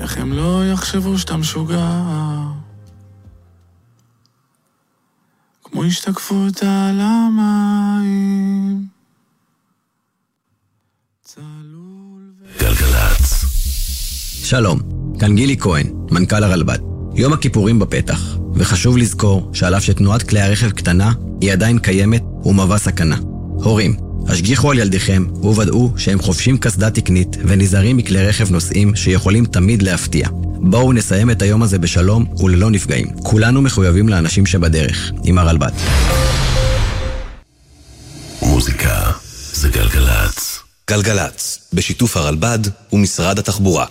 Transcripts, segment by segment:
איך הם לא יחשבו שאתה משוגע, כמו השתקפות על המים. גלגלץ. שלום, כאן גילי כהן, מנכ"ל הרלב"ד. יום הכיפורים בפתח, וחשוב לזכור שעל אף שתנועת כלי הרכב קטנה, היא עדיין קיימת ומהווה סכנה. הורים, השגיחו על ילדיכם וודאו שהם חובשים קסדה תקנית ונזהרים מכלי רכב נוסעים שיכולים תמיד להפתיע. בואו נסיים את היום הזה בשלום וללא נפגעים. כולנו מחויבים לאנשים שבדרך, עם הרלב"ד. מוזיקה זה גלגלץ. גלגלץ, בשיתוף הרלב"ד ומשרד התחבורה.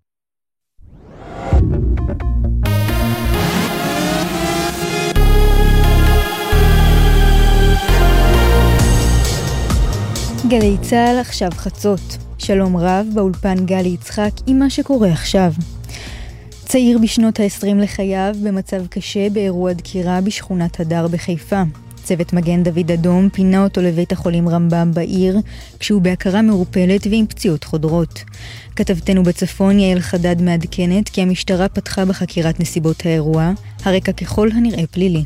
גלי צהל עכשיו חצות. שלום רב, באולפן גלי יצחק עם מה שקורה עכשיו. צעיר בשנות ה-20 לחייו במצב קשה באירוע דקירה בשכונת הדר בחיפה. צוות מגן דוד אדום פינה אותו לבית החולים רמב"ם בעיר, כשהוא בהכרה מעורפלת ועם פציעות חודרות. כתבתנו בצפון יעל חדד מעדכנת כי המשטרה פתחה בחקירת נסיבות האירוע, הרקע ככל הנראה פלילי.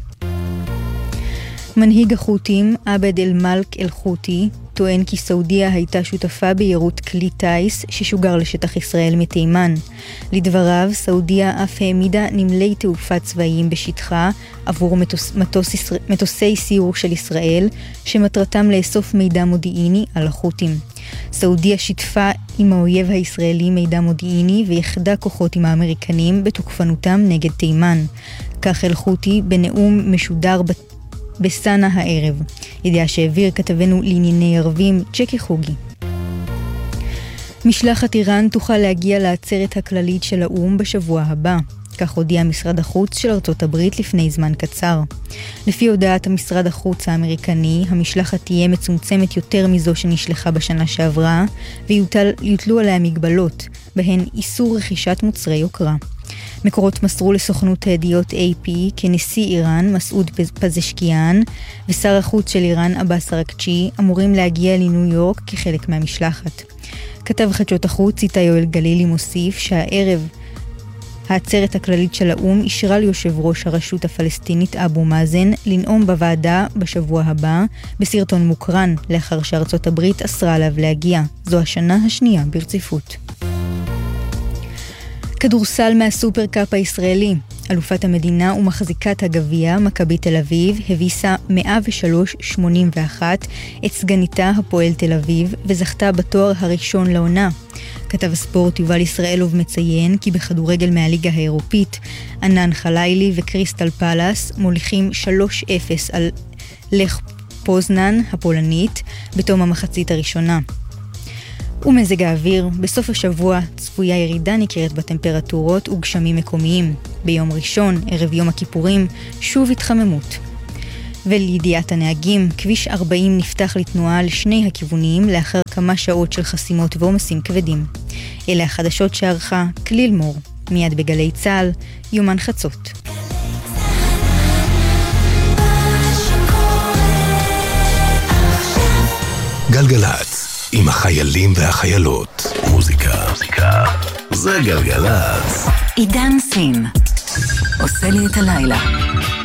מנהיג החות'ים, עבד אל-מלק אל-חותי, טוען כי סעודיה הייתה שותפה ביירוט כלי טייס ששוגר לשטח ישראל מתימן. לדבריו, סעודיה אף העמידה נמלי תעופה צבאיים בשטחה עבור מטוסי סיור של ישראל, שמטרתם לאסוף מידע מודיעיני על החות'ים. סעודיה שיתפה עם האויב הישראלי מידע מודיעיני ויחדה כוחות עם האמריקנים בתוקפנותם נגד תימן. כך אל-חותי בנאום משודר בסנה הערב, ידיעה שהעביר כתבנו לענייני ערבים צ'קי חוגי. משלחת איראן תוכל להגיע לעצרת הכללית של האו"ם בשבוע הבא, כך הודיע משרד החוץ של ארצות הברית לפני זמן קצר. לפי הודעת המשרד החוץ האמריקני, המשלחת תהיה מצומצמת יותר מזו שנשלחה בשנה שעברה, ויוטלו עליה מגבלות, בהן איסור רכישת מוצרי יוקרה. מקורות מסרו לסוכנות הידיעות AP כי נשיא איראן, מסעוד פזשקיאן, ושר החוץ של איראן, עבאס אראקצ'י, אמורים להגיע לניו יורק כחלק מהמשלחת. כתב חדשות החוץ איתי יואל גלילי מוסיף שהערב העצרת הכללית של האו"ם אישרה ליושב ראש הרשות הפלסטינית אבו מאזן לנאום בוועדה בשבוע הבא, בסרטון מוקרן לאחר שארצות הברית אסרה עליו להגיע. זו השנה השנייה ברציפות. כדורסל מהסופרקאפ הישראלי. אלופת המדינה ומחזיקת הגביע, מכבי תל אביב, הביסה 103-81 את סגניתה הפועל תל אביב, וזכתה בתואר הראשון לעונה. כתב הספורט יובל ישראלוב מציין כי בכדורגל מהליגה האירופית, ענן חלילי וקריסטל פלאס מוליכים 3-0 על לך פוזנן הפולנית בתום המחצית הראשונה. ומזג האוויר, בסוף השבוע צפויה ירידה ניכרת בטמפרטורות וגשמים מקומיים. ביום ראשון, ערב יום הכיפורים, שוב התחממות. ולידיעת הנהגים, כביש 40 נפתח לתנועה לשני הכיוונים לאחר כמה שעות של חסימות ועומסים כבדים. אלה החדשות שערכה כליל מור, מיד בגלי צהל, יומן חצות. גלגלץ. עם החיילים והחיילות. מוזיקה זה גלגלץ. עידן סין עושה לי את הלילה.